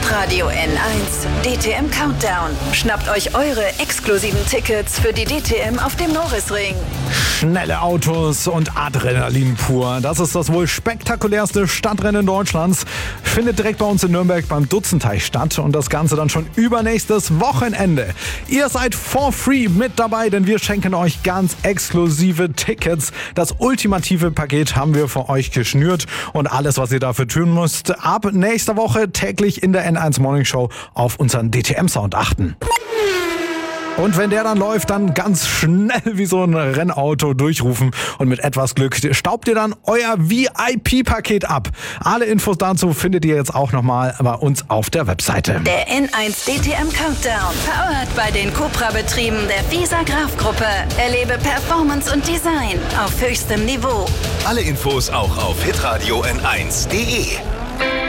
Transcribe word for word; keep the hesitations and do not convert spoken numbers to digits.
Hitradio N eins D T M Countdown. Schnappt euch eure exklusiven Tickets für die D T M auf dem Norrisring. Schnelle Autos und Adrenalin pur. Das ist das wohl spektakulärste Stadtrennen Deutschlands. Findet direkt bei uns in Nürnberg beim Dutzenteich statt und das Ganze dann schon übernächstes Wochenende. Ihr seid for free mit dabei, denn wir schenken euch ganz exklusive Tickets. Das ultimative Paket haben wir für euch geschnürt und alles, was ihr dafür tun müsst, ab nächster Woche täglich in der N eins Morning Show auf unseren D T M-Sound achten. Und wenn der dann läuft, dann ganz schnell wie so ein Rennauto durchrufen und mit etwas Glück staubt ihr dann euer V I P-Paket ab. Alle Infos dazu findet ihr jetzt auch nochmal bei uns auf der Webseite. Der N eins D T M Countdown, powered bei den Cupra-Betrieben der Visa Graf-Gruppe. Erlebe Performance und Design auf höchstem Niveau. Alle Infos auch auf hitradio n eins punkt de.